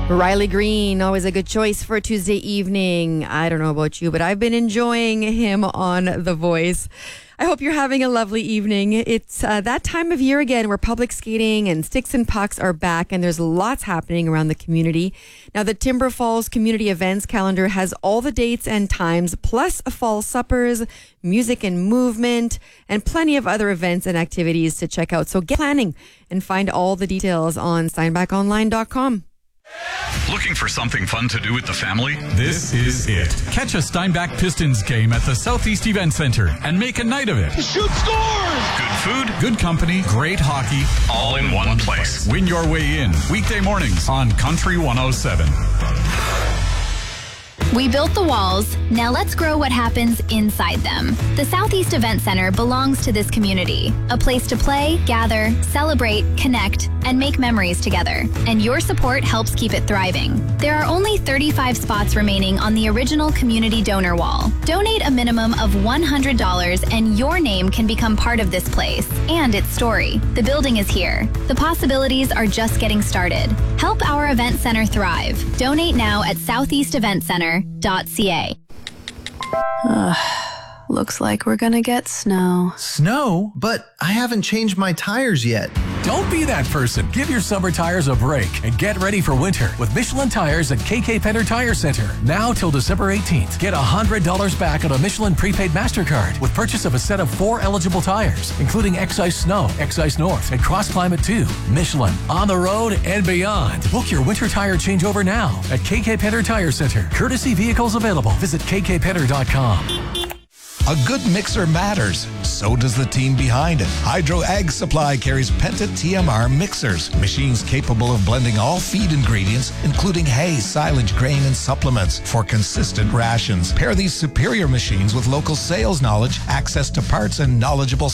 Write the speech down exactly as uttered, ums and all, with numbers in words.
Riley Green, always a good choice for a Tuesday evening. I don't know about you, but I've been enjoying him on The Voice. I hope you're having a lovely evening. It's uh, that time of year again where public skating and sticks and pucks are back, and there's lots happening around the community. Now, the Timber Falls Community Events calendar has all the dates and times, plus fall suppers, music and movement, and plenty of other events and activities to check out. So get planning and find all the details on steinbach online dot com. Looking for something fun to do with the family? This is it. Catch a Steinbach Pistons game at the Southeast Event Center and make a night of it. Shoot scores! Good food, good company, great hockey, all in one place. Win your way in. Weekday mornings on Country one oh seven. We built the walls, now let's grow what happens inside them. The Southeast Event Center belongs to this community, a place to play, gather, celebrate, connect, and make memories together. And your support helps keep it thriving. There are only thirty-five spots remaining on the original community donor wall. Donate a minimum of one hundred dollars and your name can become part of this place and its story. The building is here. The possibilities are just getting started. Help our event center thrive. Donate now at southeast event center dot c a. Looks like we're gonna get snow. Snow? But I haven't changed my tires yet. Don't be that person. Give your summer tires a break and get ready for winter with Michelin tires at K K Penner Tire Center. Now till December eighteenth. Get one hundred dollars back on a Michelin prepaid MasterCard with purchase of a set of four eligible tires, including X-Ice Snow, X-Ice North, and Cross Climate two. Michelin, on the road and beyond. Book your winter tire changeover now at K K Penner Tire Center. Courtesy vehicles available. Visit k k penner dot com. A good mixer matters. So does the team behind it. Hydro Ag Supply carries Penta T M R mixers, machines capable of blending all feed ingredients, including hay, silage, grain, and supplements for consistent rations. Pair these superior machines with local sales knowledge, access to parts, and knowledgeable